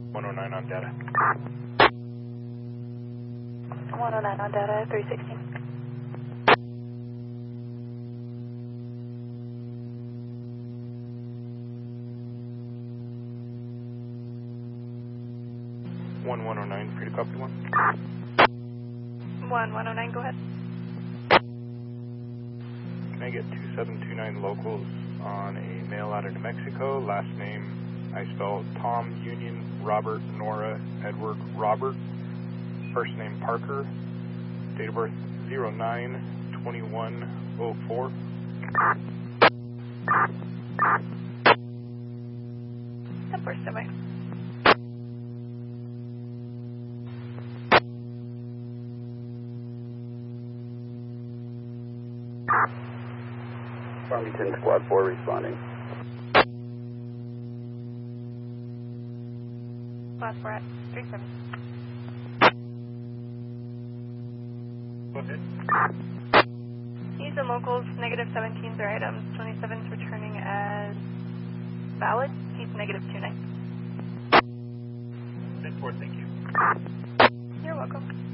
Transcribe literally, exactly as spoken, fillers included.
one oh nine on data. one oh nine on data, three sixteen. one one oh nine, free to copy one. one one oh nine, go ahead. Can I get two seven two nine locals on a mail out of New Mexico? Last name, I spell Tom, Union, Robert, Nora, Edward, Robert. First name Parker. Date of birth zero nine twenty-one oh four. ten four, stand by. Farmington Squad four responding. Squad four at three seven. Go ahead. Needs and locals, negative seventeens are items, twenty-sevens returning as valid. He's negative two nine. ten four, thank you. You're welcome.